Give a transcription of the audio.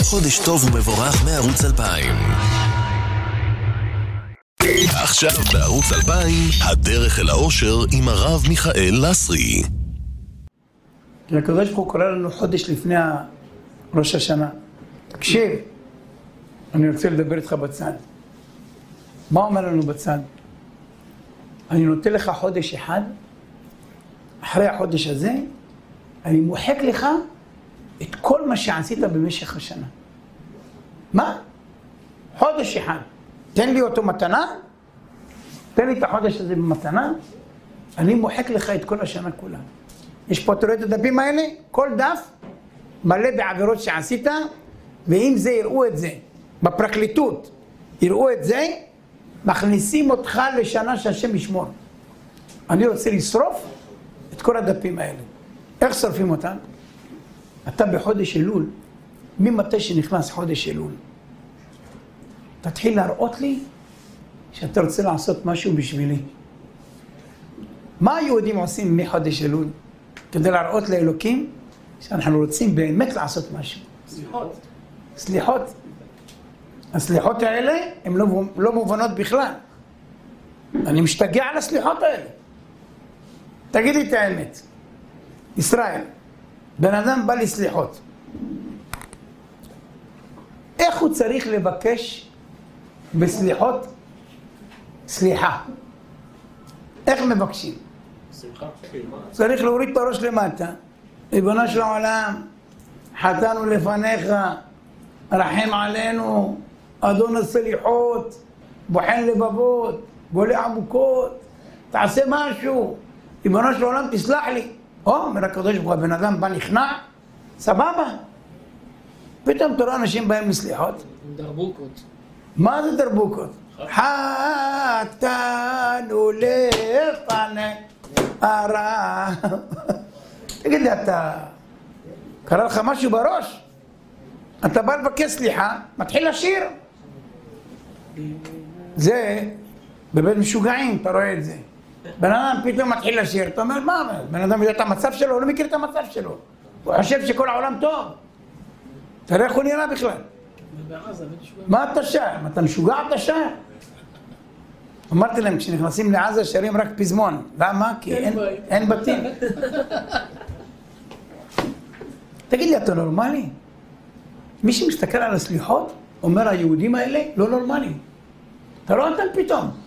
חודש טוב ומבורך מערוץ 2000. עכשיו בערוץ 2000, הדרך אל האושר עם הרב מיכאל לסרי. הקדוש ברוך הוא קורא לנו חודש לפני ראש השנה. תקשיב, אני רוצה לדבר איתך בצד. מה אומר לנו בצד? אני נותן לך חודש אחד, אחרי החודש הזה, אני מוחק לך את כל מה שעשית במשך השנה. מה? חודש אחד. תן לי אותו מתנה, תן לי את החודש הזה במתנה, אני מוחק לך את כל השנה כולה. יש פה, תראו את הדפים האלה? כל דף מלא בעבירות שעשית, ואם זה יראו את זה, בפרקליטות יראו את זה, מכניסים אותך לשנה שהשם ישמור. אני רוצה לשרוף את כל הדפים האלה. איך שורפים אותם? אתה בחודש אלול, ממתי שנכנס חודש אלול, תתחיל להראות לי שאתה רוצה לעשות משהו בשבילי. מה היהודים עושים מחודש אלול? כדי להראות לאלוקים שאנחנו רוצים באמת לעשות משהו. סליחות. סליחות. הסליחות האלה הן לא מובנות בכלל. אני משתגע על הסליחות האלה. תגיד לי את האמת. ישראל, בן אדם בא לסליחות. איך הוא צריך לבקש בסליחות סליחה? איך מבקשים? צריך להוריד את הראש למטה. ריבונו של העולם, חטאנו לפניך, רחם עלינו, אדון הסליחות, בוחן לבבות, גולה עמוקות, תעשה משהו, ריבונו של העולם תסלח לי. אומר הקדוש ברוך הוא, הבן אדם בא נכנע, סבבה. פתאום תראה אנשים בהם מסליחות. דרבוקות. מה זה דרבוקות? חטאנו לפניך הרע. תגיד לי, אתה קרא לך משהו בראש? אתה בא לבקש סליחה, מתחיל לשיר. זה בבית משוגעים, אתה רואה את זה. בן אדם פתאום מתחיל לשיר, אתה אומר, מה? בן אדם יודע את המצב שלו, הוא לא מכיר את המצב שלו. הוא חושב שכל העולם טוב. תראה איך הוא נראה בכלל. מה אתה שר? אתה משוגע אתה שר? אמרתי להם, כשנכנסים לעזה שרים רק פזמון. למה? כי אין בתים. תגיד לי, אתה נורמלי? מי שמסתכל על הסליחות, אומר היהודים האלה, לא נורמלי. אתה לא נתן פתאום.